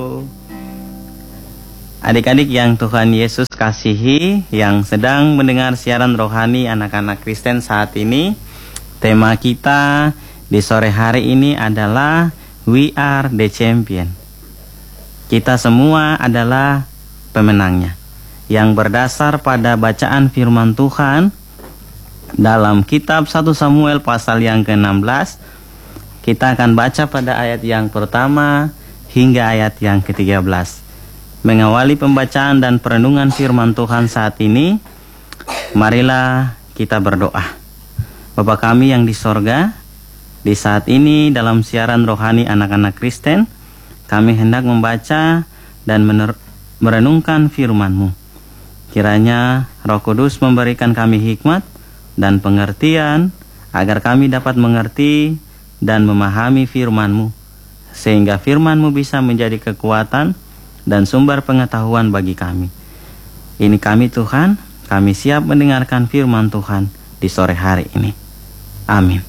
Adik-adik yang Tuhan Yesus kasihi, yang sedang mendengar siaran rohani anak-anak Kristen saat ini, tema kita di sore hari ini adalah We Are the Champion. Kita semua adalah pemenangnya, yang berdasar pada bacaan firman Tuhan dalam kitab 1 Samuel pasal yang ke-16. Kita akan baca pada ayat yang pertama hingga ayat yang ke-13. Mengawali pembacaan dan perenungan firman Tuhan saat ini, marilah kita berdoa. Bapa kami yang di sorga, di saat ini dalam siaran rohani anak-anak Kristen, kami hendak membaca dan merenungkan firman-Mu. Kiranya Roh Kudus memberikan kami hikmat dan pengertian, agar kami dapat mengerti dan memahami firman-Mu, sehingga firman-Mu bisa menjadi kekuatan dan sumber pengetahuan bagi kami. Ini kami Tuhan, kami siap mendengarkan firman Tuhan di sore hari ini. Amin.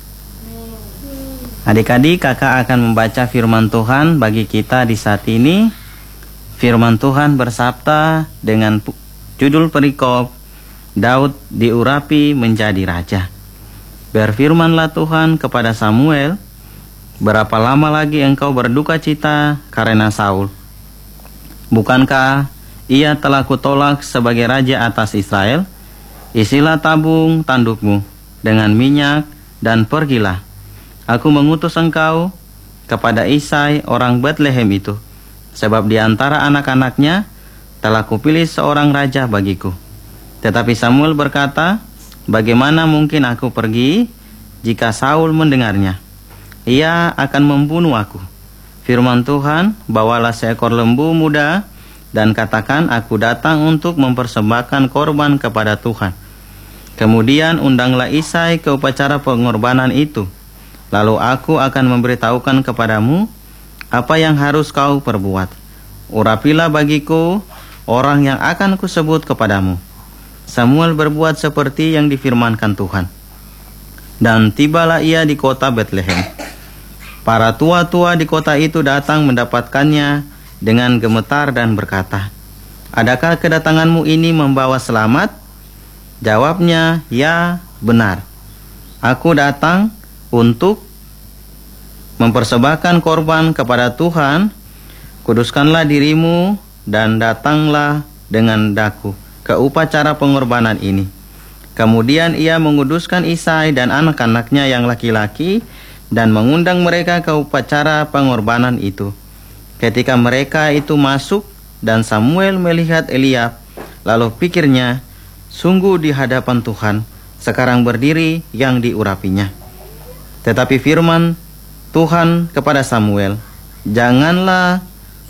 Adik-adik, kakak akan membaca firman Tuhan bagi kita di saat ini. Firman Tuhan bersabda dengan judul perikop, Daud diurapi menjadi raja. Berfirmanlah Tuhan kepada Samuel, berapa lama lagi engkau berduka cita karena Saul? Bukankah ia telah kutolak sebagai raja atas Israel? Isilah tabung tandukmu dengan minyak dan pergilah. Aku mengutus engkau kepada Isai orang Betlehem itu, sebab di antara anak-anaknya telah kupilih seorang raja bagiku. Tetapi Samuel berkata, bagaimana mungkin aku pergi jika Saul mendengarnya? Ia akan membunuh aku. Firman Tuhan, bawalah seekor lembu muda dan katakan, aku datang untuk mempersembahkan korban kepada Tuhan. Kemudian undanglah Isai ke upacara pengorbanan itu. Lalu aku akan memberitahukan kepadamu apa yang harus kau perbuat. Urapilah bagiku orang yang akan kusebut kepadamu. Samuel berbuat seperti yang difirmankan Tuhan. Dan tibalah ia di kota Betlehem. Para tua-tua di kota itu datang mendapatkannya dengan gemetar dan berkata, adakah kedatanganmu ini membawa selamat? Jawabnya, ya, benar. Aku datang untuk mempersembahkan korban kepada Tuhan. Kuduskanlah dirimu dan datanglah dengan daku ke upacara pengorbanan ini. Kemudian ia menguduskan Isai dan anak-anaknya yang laki-laki dan mengundang mereka ke upacara pengorbanan itu. Ketika mereka itu masuk dan Samuel melihat Eliab, lalu pikirnya, sungguh di hadapan Tuhan sekarang berdiri yang diurapinya. Tetapi firman Tuhan kepada Samuel, janganlah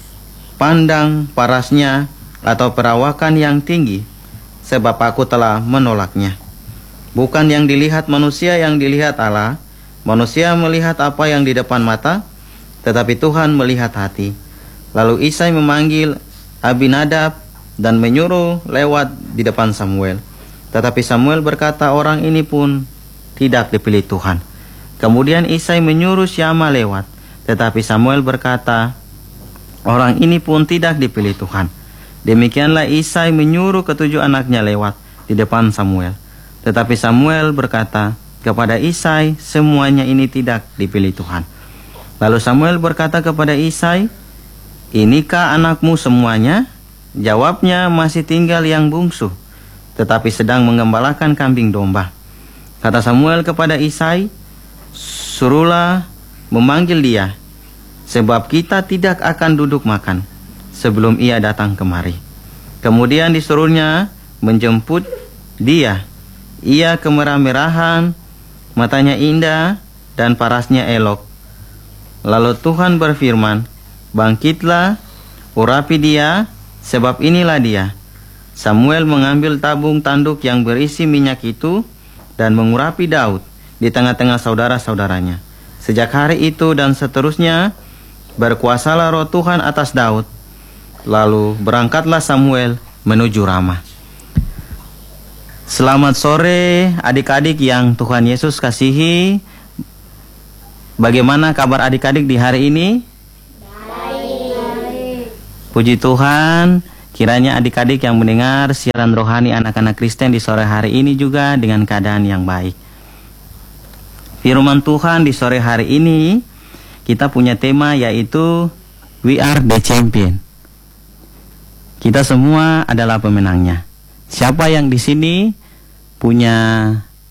pandang parasnya atau perawakan yang tinggi, sebab aku telah menolaknya. Bukan yang dilihat manusia yang dilihat Allah. Manusia melihat apa yang di depan mata, tetapi Tuhan melihat hati. Lalu Isai memanggil Abinadab dan menyuruh lewat di depan Samuel. Tetapi Samuel berkata, orang ini pun tidak dipilih Tuhan. Kemudian Isai menyuruh Syama lewat. Tetapi Samuel berkata, orang ini pun tidak dipilih Tuhan. Demikianlah Isai menyuruh ketujuh anaknya lewat di depan Samuel. Tetapi Samuel berkata kepada Isai, semuanya ini tidak dipilih Tuhan. Lalu Samuel berkata kepada Isai, inikah anakmu semuanya? Jawabnya, masih tinggal yang bungsu, tetapi sedang mengembalakan kambing domba. Kata Samuel kepada Isai, suruhlah memanggil dia, sebab kita tidak akan duduk makan sebelum ia datang kemari. Kemudian disuruhnya menjemput dia. Ia kemerah-merahan, matanya indah, dan parasnya elok. Lalu Tuhan berfirman, bangkitlah, urapi dia, sebab inilah dia. Samuel mengambil tabung tanduk yang berisi minyak itu dan mengurapi Daud di tengah-tengah saudara-saudaranya. Sejak hari itu dan seterusnya, berkuasalah roh Tuhan atas Daud. Lalu berangkatlah Samuel menuju Rama. Selamat sore adik-adik yang Tuhan Yesus kasihi. Bagaimana kabar adik-adik di hari ini? Baik. Puji Tuhan, kiranya adik-adik yang mendengar siaran rohani anak-anak Kristen di sore hari ini juga dengan keadaan yang baik. Firman Tuhan di sore hari ini kita punya tema yaitu We are the champion. Kita semua adalah pemenangnya. Siapa yang di sini punya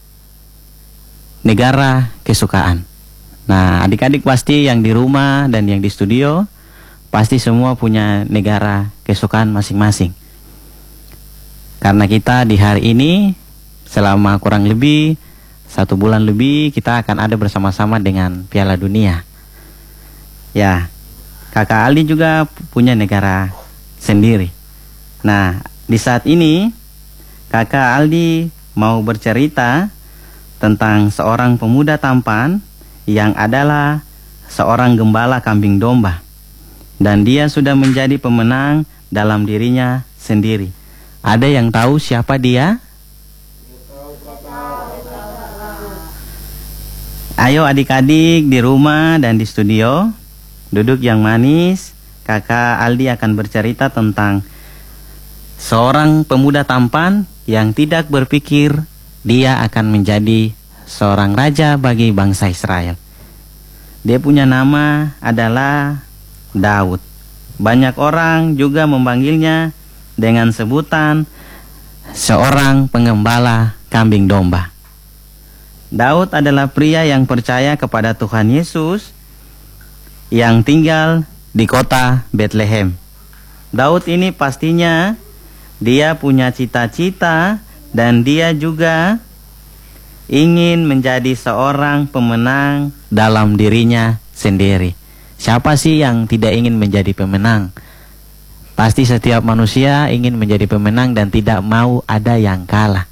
negara kesukaan? Nah, adik-adik pasti yang di rumah dan yang di studio pasti semua punya negara kesukaan masing-masing. Karena kita di hari ini selama kurang lebih 1 bulan lebih kita akan ada bersama-sama dengan Piala Dunia. Ya, Kakak Aldi juga punya negara sendiri. Nah, di saat ini Kakak Aldi mau bercerita tentang seorang pemuda tampan yang adalah seorang gembala kambing domba. Dan dia sudah menjadi pemenang dalam dirinya sendiri. Ada yang tahu siapa dia? Ayo adik-adik di rumah dan di studio, duduk yang manis. Kakak Aldi akan bercerita tentang seorang pemuda tampan yang tidak berpikir dia akan menjadi seorang raja bagi bangsa Israel. Dia punya nama adalah Daud. Banyak orang juga memanggilnya dengan sebutan seorang pengembala kambing domba. Daud adalah pria yang percaya kepada Tuhan Yesus yang tinggal di kota Bethlehem. Daud ini pastinya dia punya cita-cita dan dia juga ingin menjadi seorang pemenang dalam dirinya sendiri. Siapa sih yang tidak ingin menjadi pemenang? Pasti setiap manusia ingin menjadi pemenang dan tidak mau ada yang kalah.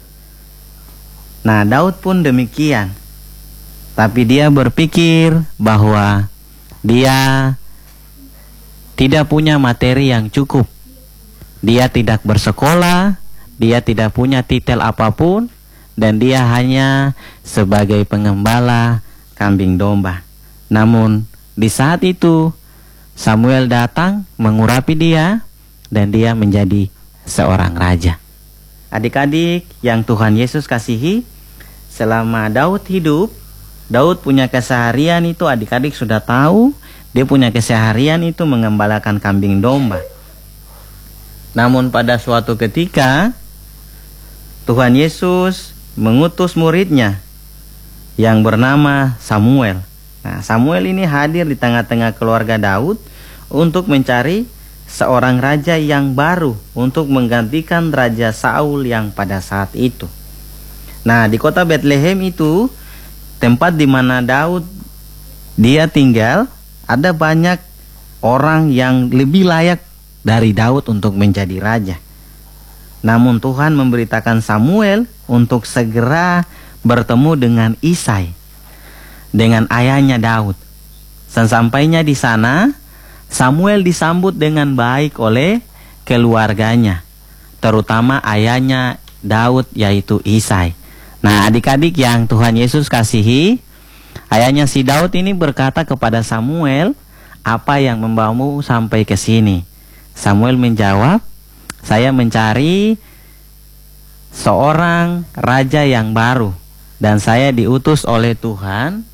Nah, Daud pun demikian. Tapi dia berpikir bahwa dia tidak punya materi yang cukup. Dia tidak bersekolah, dia tidak punya titel apapun, dan dia hanya sebagai pengembala kambing domba. Namun di saat itu Samuel datang mengurapi dia dan dia menjadi seorang raja. Adik-adik yang Tuhan Yesus kasihi, selama Daud hidup, Daud punya keseharian itu adik-adik sudah tahu, dia punya keseharian itu mengembalakan kambing domba. Namun pada suatu ketika Tuhan Yesus mengutus muridnya yang bernama Samuel. Nah, Samuel ini hadir di tengah-tengah keluarga Daud untuk mencari seorang raja yang baru untuk menggantikan Raja Saul yang pada saat itu. Nah, di kota Bethlehem itu tempat di mana Daud dia tinggal, ada banyak orang yang lebih layak dari Daud untuk menjadi raja. Namun Tuhan memberitakan Samuel untuk segera bertemu dengan Isai, dengan ayahnya Daud. Sesampainya di sana, Samuel disambut dengan baik oleh keluarganya, terutama ayahnya Daud yaitu Isai. Nah, adik-adik yang Tuhan Yesus kasihi, ayahnya si Daud ini berkata kepada Samuel, "Apa yang membawamu sampai ke sini?" Samuel menjawab, "Saya mencari seorang raja yang baru dan saya diutus oleh Tuhan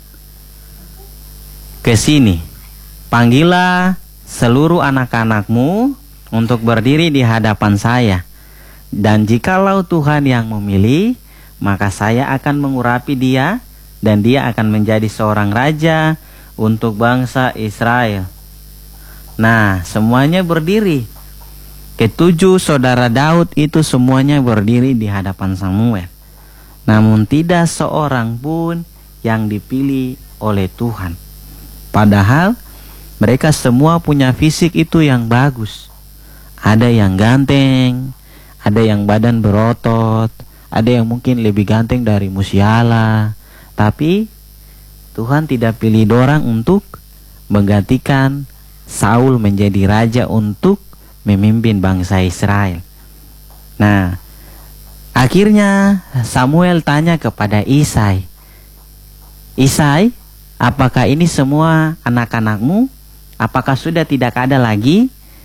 ke sini. Panggillah seluruh anak-anakmu untuk berdiri di hadapan saya. Dan jikalau Tuhan yang memilih, maka saya akan mengurapi dia dan dia akan menjadi seorang raja untuk bangsa Israel." Nah, semuanya berdiri. Ketujuh saudara Daud itu semuanya berdiri di hadapan Samuel. Namun tidak seorang pun yang dipilih oleh Tuhan. Padahal mereka semua punya fisik itu yang bagus. Ada yang ganteng, ada yang badan berotot, ada yang mungkin lebih ganteng dari Musiala. Tapi Tuhan tidak pilih dorang untuk menggantikan Saul menjadi raja untuk memimpin bangsa Israel. Nah, akhirnya Samuel tanya kepada Isai, "Isai, apakah ini semua anak-anakmu? Apakah sudah tidak ada lagi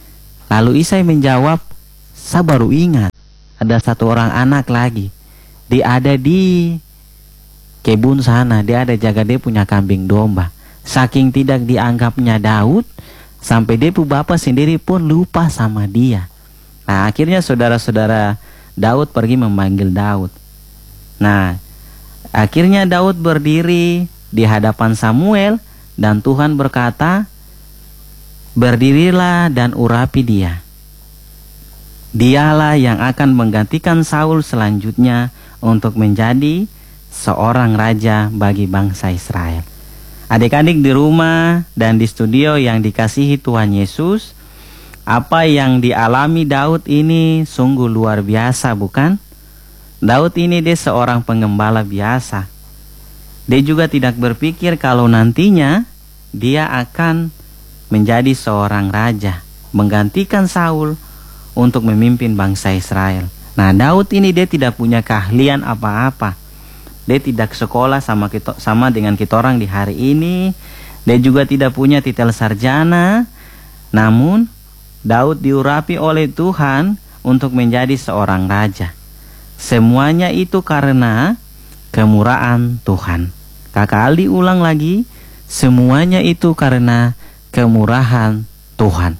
Lalu Isai menjawab, saya baru ingat ada satu orang anak lagi. Dia ada di kebun sana, dia ada jaga dia punya kambing domba. Saking tidak dianggapnya Daud, sampai dia pun bapak sendiri pun lupa sama dia. Nah, akhirnya saudara-saudara Daud pergi memanggil Daud. Nah, akhirnya Daud berdiri di hadapan Samuel dan Tuhan berkata, berdirilah dan urapi dia. Dialah yang akan menggantikan Saul selanjutnya untuk menjadi seorang raja bagi bangsa Israel. Adik-adik di rumah dan di studio yang dikasihi Tuhan Yesus, apa yang dialami Daud ini sungguh luar biasa, bukan? Daud ini dia seorang pengembala biasa. Dia juga tidak berpikir kalau nantinya dia akan menjadi seorang raja, menggantikan Saul untuk memimpin bangsa Israel. Nah, Daud ini dia tidak punya keahlian apa-apa. Dia tidak sekolah sama dengan kita orang di hari ini. Dia juga tidak punya titel sarjana. Namun, Daud diurapi oleh Tuhan untuk menjadi seorang raja. Semuanya itu karena kemurahan Tuhan. Kakak Aldi ulang lagi, semuanya itu karena kemurahan Tuhan.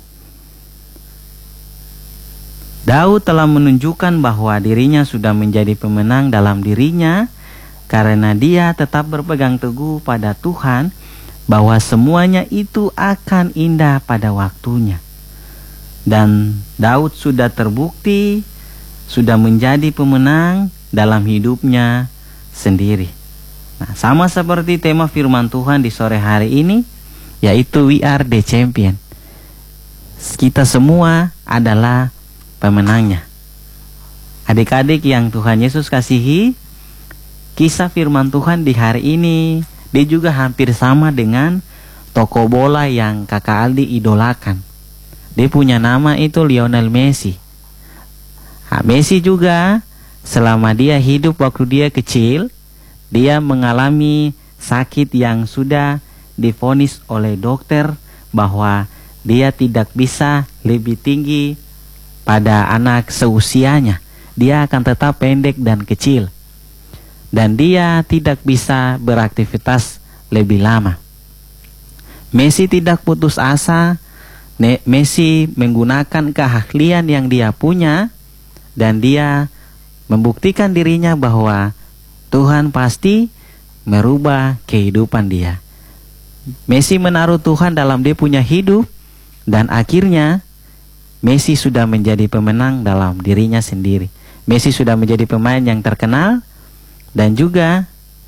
Daud telah menunjukkan bahwa dirinya sudah menjadi pemenang dalam dirinya karena dia tetap berpegang teguh pada Tuhan bahwa semuanya itu akan indah pada waktunya. Dan Daud sudah terbukti sudah menjadi pemenang dalam hidupnya sendiri. Nah, sama seperti tema firman Tuhan di sore hari ini, yaitu We Are the Champion. Kita semua adalah pemenangnya. Adik-adik yang Tuhan Yesus kasihi, kisah firman Tuhan di hari ini dia juga hampir sama dengan tokoh bola yang kakak Aldi idolakan. Dia punya nama itu Lionel Messi. Nah, Messi juga selama dia hidup waktu dia kecil, dia mengalami sakit yang sudah divonis oleh dokter bahwa dia tidak bisa lebih tinggi pada anak seusianya. Dia akan tetap pendek dan kecil. Dan dia tidak bisa beraktivitas lebih lama. Messi tidak putus asa. Messi menggunakan keahlian yang dia punya dan dia membuktikan dirinya bahwa Tuhan pasti merubah kehidupan dia. Messi menaruh Tuhan dalam dia punya hidup dan akhirnya Messi sudah menjadi pemenang dalam dirinya sendiri. Messi sudah menjadi pemain yang terkenal dan juga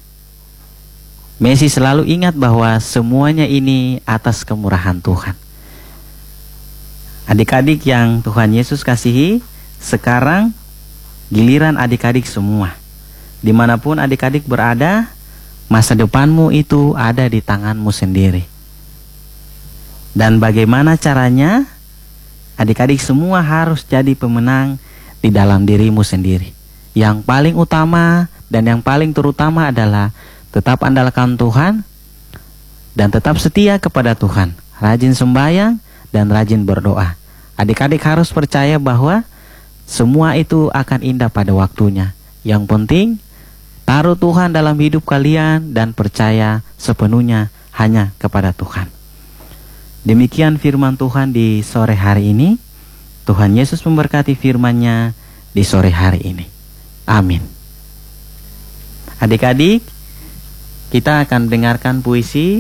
Messi selalu ingat bahwa semuanya ini atas kemurahan Tuhan. Adik-adik yang Tuhan Yesus kasihi, sekarang giliran adik-adik semua. Dimanapun adik-adik berada, masa depanmu itu ada di tanganmu sendiri. Dan bagaimana caranya? Adik-adik semua harus jadi pemenang di dalam dirimu sendiri. Yang paling utama dan yang paling terutama adalah tetap andalkan Tuhan dan tetap setia kepada Tuhan. Rajin sembahyang dan rajin berdoa. Adik-adik harus percaya bahwa semua itu akan indah pada waktunya. Yang penting, taruh Tuhan dalam hidup kalian dan percaya sepenuhnya hanya kepada Tuhan. Demikian firman Tuhan di sore hari ini. Tuhan Yesus memberkati firman-Nya di sore hari ini. Amin. Adik-adik, kita akan dengarkan puisi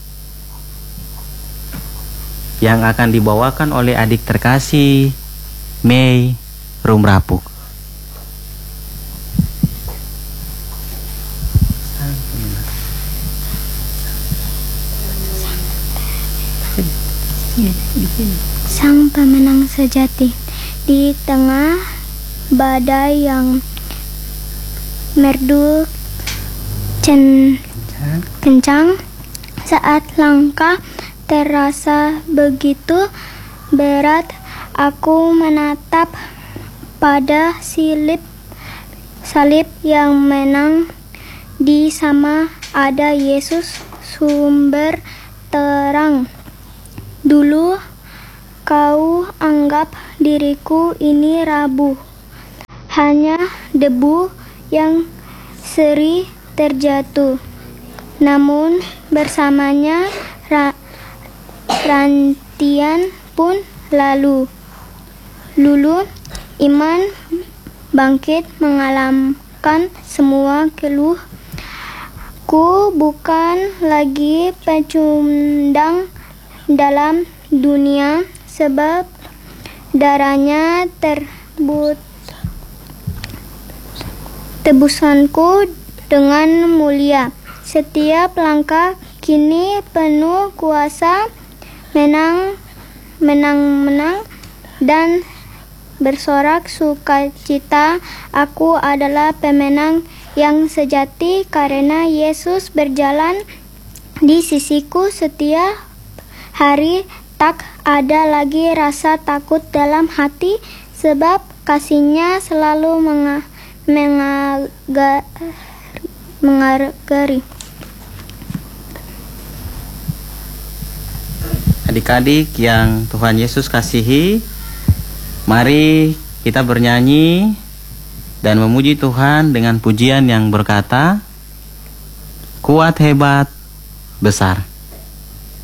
yang akan dibawakan oleh adik terkasih Mei Rumrapuk. Sang pemenang sejati di tengah badai yang merdu kencang, saat langkah terasa begitu berat, aku menatap pada salib yang menang. Di sana ada Yesus, sumber terang. Dulu kau anggap diriku ini rapuh, hanya debu yang sering terjatuh. Namun bersamanya rantian pun lalu. Lulu iman bangkit mengalahkan semua keluh. Ku bukan lagi pecundang dalam dunia, sebab darahnya tebusanku dengan mulia. Setiap langkah kini penuh kuasa, menang dan bersorak sukacita. Aku adalah pemenang yang sejati karena Yesus berjalan di sisiku setiap hari. Tak ada lagi rasa takut dalam hati, sebab kasih-Nya selalu mengagari. Adik-adik yang Tuhan Yesus kasihi, mari kita bernyanyi dan memuji Tuhan dengan pujian yang berkata, kuat, hebat, besar.